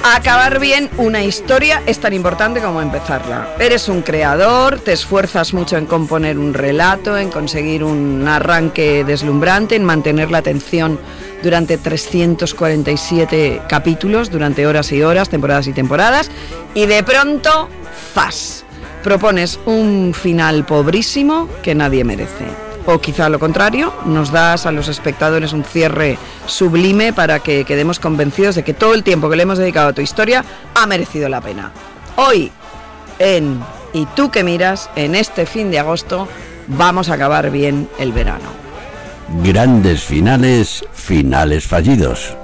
Acabar bien una historia es tan importante como empezarla. Eres un creador, te esfuerzas mucho en componer un relato, en conseguir un arranque deslumbrante, en mantener la atención durante 347 capítulos, durante horas y horas, temporadas y temporadas, y de pronto, ¡zas!, propones un final pobrísimo que nadie merece. O quizá lo contrario, nos das a los espectadores un cierre sublime para que quedemos convencidos de que todo el tiempo que le hemos dedicado a tu historia ha merecido la pena. Hoy, en ¿Y tú qué miras?, en este fin de agosto, vamos a acabar bien el verano. Grandes finales, finales fallidos.